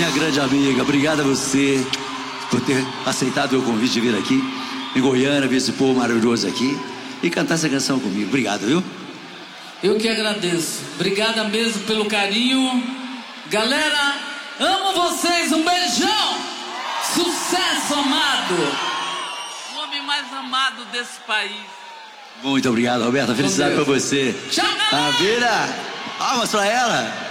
minha grande amiga, obrigado a você por ter aceitado o convite de vir aqui em Goiânia, ver esse povo maravilhoso aqui e cantar essa canção comigo. Obrigado, viu? Eu que agradeço. Obrigada mesmo pelo carinho. Galera, amo vocês. Um beijão. Sucesso, amado. O homem mais amado desse país. Muito obrigado, Roberta. Felicidade pra você. Tchau, galera. Vira. Palmas pra ela.